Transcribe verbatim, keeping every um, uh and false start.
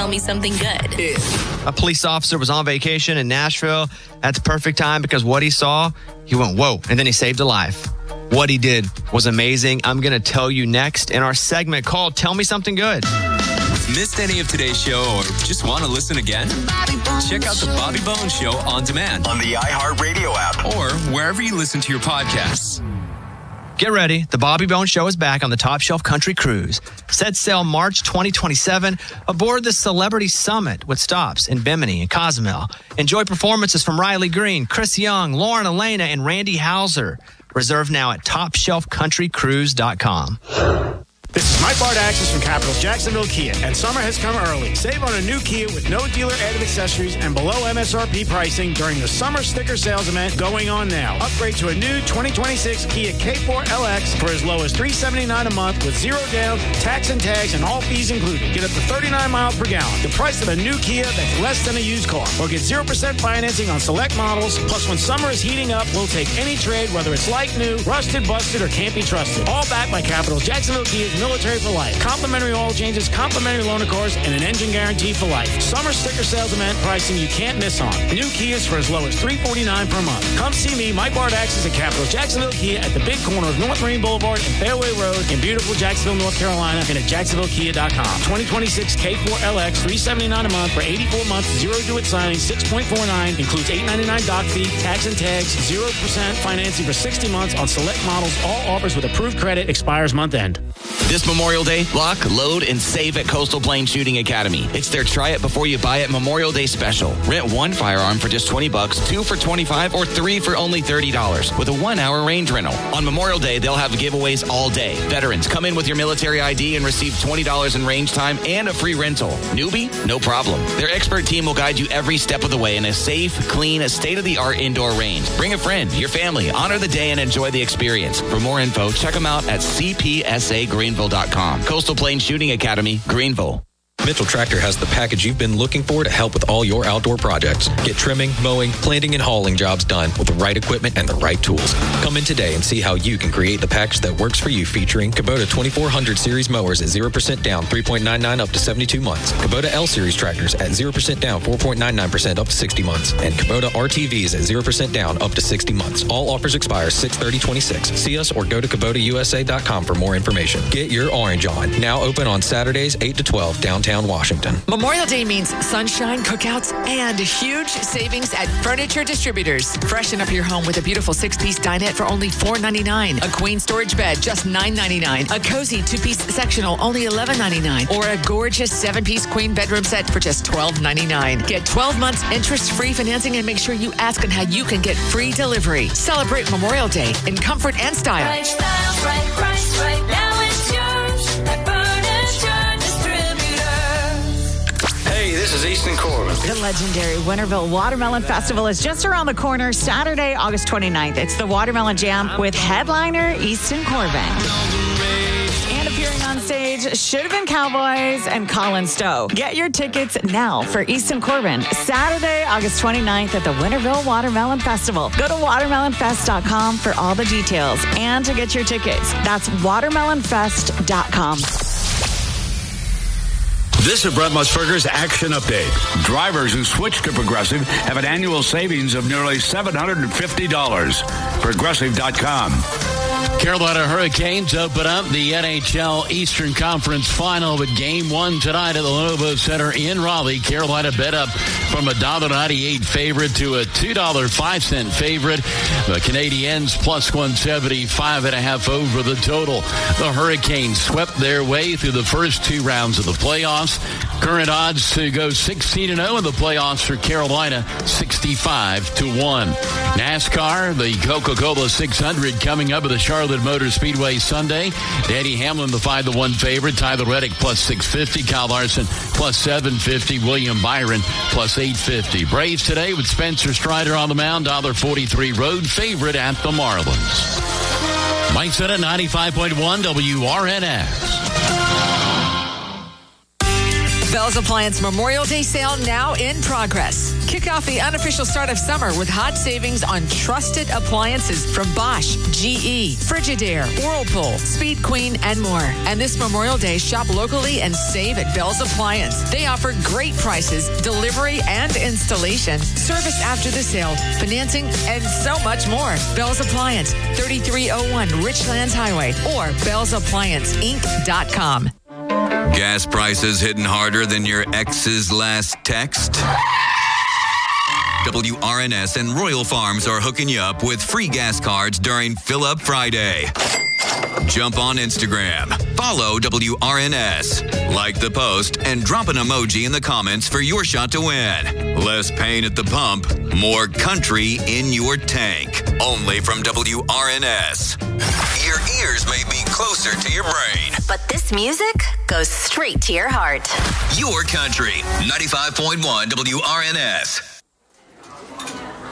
Tell Me Something Good. A police officer was on vacation in Nashville at the perfect time because what he saw, he went, whoa, and then he saved a life. What he did was amazing. I'm going to tell you next in our segment called Tell Me Something Good. Missed any of today's show or just want to listen again? Check out the Bobby Bones Show on demand on the iHeartRadio app or wherever you listen to your podcasts. Get ready. The Bobby Bones Show is back on the Top Shelf Country Cruise. Set sail March twenty twenty-seven aboard the Celebrity Summit with stops in Bimini and Cozumel. Enjoy performances from Riley Green, Chris Young, Lauren Elena, and Randy Hauser. Reserve now at top shelf country cruise dot com. This is Mike Bardaxis from Capitals Jacksonville Kia, and summer has come early. Save on a new Kia with no dealer added accessories and below M S R P pricing during the summer sticker sales event going on now. Upgrade to a new twenty twenty-six Kia K four L X for as low as three hundred seventy-nine dollars a month with zero down, tax and tags, and all fees included. Get up to thirty-nine miles per gallon. The price of a new Kia that's less than a used car. Or get zero percent financing on select models. Plus, when summer is heating up, we'll take any trade, whether it's like new, rusted, busted, or can't be trusted. All backed by Capitals Jacksonville Kia's military for life. Complimentary oil changes, complimentary loaner cars, and an engine guarantee for life. Summer sticker sales event pricing you can't miss on. New Kias for as low as three hundred forty-nine dollars per month. Come see me, Mike Bardaxis at Capitol Jacksonville Kia at the big corner of North Marine Boulevard and Fairway Road in beautiful Jacksonville, North Carolina, and at jacksonville kia dot com. twenty twenty-six K four L X, three hundred seventy-nine dollars a month for eighty-four months, zero due at signing, six point four nine, includes eight hundred ninety-nine dollars dock fee, tax and tags, zero percent financing for sixty months on select models. All offers with approved credit, expires month end. This Memorial Day, lock, load, and save at Coastal Plain Shooting Academy. It's their try it before you buy it Memorial Day special. Rent one firearm for just twenty bucks, two for twenty-five, or three for only thirty dollars with a one-hour range rental. On Memorial Day, they'll have giveaways all day. Veterans, come in with your military I D and receive twenty dollars in range time and a free rental. Newbie? No problem. Their expert team will guide you every step of the way in a safe, clean, state-of-the-art indoor range. Bring a friend, your family, honor the day, and enjoy the experience. For more info, check them out at c p s a greenville dot com. Coastal Plain Shooting Academy, Greenville. Mitchell Tractor has the package you've been looking for to help with all your outdoor projects. Get trimming, mowing, planting, and hauling jobs done with the right equipment and the right tools. Come in today and see how you can create the package that works for you, featuring Kubota twenty-four hundred series mowers at zero percent down, three point nine nine up to seventy-two months. Kubota L series tractors at zero percent down, four point nine nine percent up to sixty months. And Kubota R T Vs at zero percent down up to sixty months. All offers expire six thirty twenty-six. See us or go to kubota u s a dot com for more information. Get your orange on. Now open on Saturdays eight to twelve, downtown Washington. Memorial Day means sunshine, cookouts, and huge savings at Furniture Distributors. Freshen up your home with a beautiful six-piece dinette for only four ninety-nine. A queen storage bed, just nine ninety-nine. A cozy two-piece sectional, only eleven ninety-nine. Or a gorgeous seven-piece queen bedroom set for just twelve ninety-nine. Get twelve months interest-free financing and make sure you ask on how you can get free delivery. Celebrate Memorial Day in comfort and style. Right style, right price, right now it's yours at Furniture Distributors. Hey, this is Easton Corbin. The legendary Winterville Watermelon Festival is just around the corner, Saturday, August twenty-ninth. It's the Watermelon Jam with headliner Easton Corbin. And appearing on stage, Should Have Been Cowboys and Colin Stowe. Get your tickets now for Easton Corbin, Saturday, August twenty-ninth at the Winterville Watermelon Festival. Go to watermelon fest dot com for all the details and to get your tickets. That's watermelon fest dot com. This is Brett Musburger's Action Update. Drivers who switch to Progressive have an annual savings of nearly seven hundred fifty dollars. Progressive dot com. Carolina Hurricanes open up the N H L Eastern Conference Final with game one tonight at the Lenovo Center in Raleigh. Carolina bet up from a one dollar ninety-eight favorite to a two dollars and five cents favorite. The Canadiens plus one seventy-five and a half over the total. The Hurricanes swept their way through the first two rounds of the playoffs. Current odds to go sixteen and oh in the playoffs for Carolina, sixty-five to one. NASCAR, the Coca-Cola six hundred coming up at the Charlotte Motor Speedway Sunday. Danny Hamlin, the five to one favorite. Tyler Reddick plus six fifty. Kyle Larson plus seven fifty. William Byron plus eight fifty. Braves today with Spencer Strider on the mound. one forty-three road favorite at the Marlins. Mike Senna, ninety-five point one W R N S. Bell's Appliance Memorial Day sale now in progress. Kick off the unofficial start of summer with hot savings on trusted appliances from Bosch, G E, Frigidaire, Whirlpool, Speed Queen, and more. And this Memorial Day, shop locally and save at Bell's Appliance. They offer great prices, delivery and installation, service after the sale, financing, and so much more. Bell's Appliance, thirty-three oh one Richlands Highway, or bells appliance inc dot com. Gas prices hitting harder than your ex's last text? W R N S and Royal Farms are hooking you up with free gas cards during Fill Up Friday. Jump on Instagram, follow W R N S, like the post, and drop an emoji in the comments for your shot to win. Less pain at the pump, more country in your tank. Only from W R N S. Your ears may be closer to your brain, but this music goes straight to your heart. Your country, ninety-five point one W R N S.